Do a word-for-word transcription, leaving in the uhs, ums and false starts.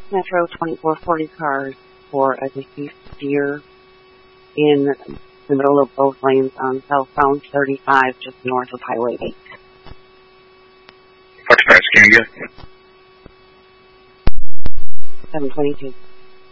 Metro twenty-four forty cars for a deceased deer in the middle of both lanes on southbound thirty-five, just north of Highway eight. Foxtrot, can you get? seven twenty-two.